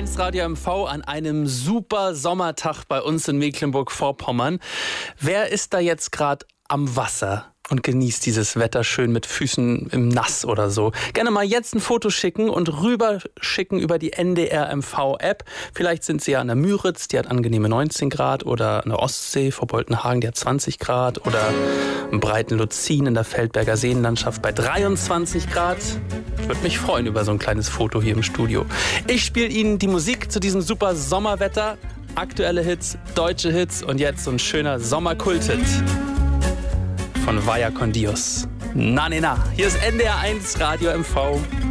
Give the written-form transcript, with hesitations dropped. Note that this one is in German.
1 Radio MV an einem super Sommertag bei uns in Mecklenburg-Vorpommern. Wer ist da jetzt gerade am Wasser und genießt dieses Wetter schön mit Füßen im Nass oder so? Gerne mal jetzt ein Foto schicken und rüberschicken über die NDR MV-App. Vielleicht sind Sie ja an der Müritz, die hat angenehme 19 Grad, oder an der Ostsee vor Boltenhagen, die hat 20 Grad, oder im Breiten-Luzin in der Feldberger Seenlandschaft bei 23 Grad. Ich würde mich freuen über so ein kleines Foto hier im Studio. Ich spiele Ihnen die Musik zu diesem super Sommerwetter. Aktuelle Hits, deutsche Hits und jetzt so ein schöner Sommerkult-Hit von Vaya con Dios. Na, ne, na. Hier ist NDR 1 Radio MV.